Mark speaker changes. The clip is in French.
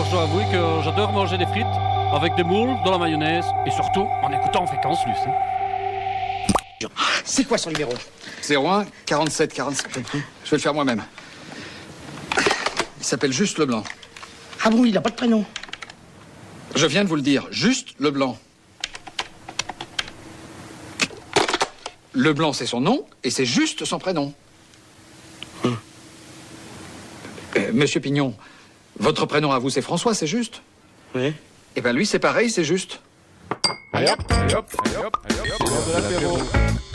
Speaker 1: je dois avouer que j'adore manger des frites avec des moules, de la mayonnaise et surtout en écoutant Fréquence Luce.
Speaker 2: C'est quoi son numéro?
Speaker 3: 01 47 47. Je vais le faire moi-même. Il s'appelle Juste Leblanc.
Speaker 2: Ah bon, il n'a pas de prénom?
Speaker 3: Je viens de vous le dire, Juste Leblanc. Leblanc, c'est son nom, et c'est Juste son prénom. Monsieur Pignon, votre prénom à vous, c'est François, c'est juste?
Speaker 2: Oui.
Speaker 3: Eh ben lui, c'est pareil, c'est Juste.
Speaker 4: Allez hop, allez hop, allez hop, allez hop, de l'apéro.